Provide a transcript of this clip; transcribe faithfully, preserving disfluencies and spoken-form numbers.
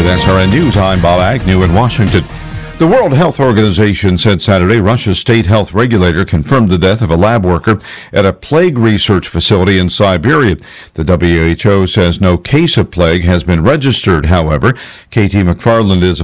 With S R N News, I'm Bob Agnew in Washington. The World Health Organization said Saturday Russia's state health regulator confirmed the death of a lab worker at a plague research facility in Siberia. The W H O says no case of plague has been registered. However, Katie McFarland is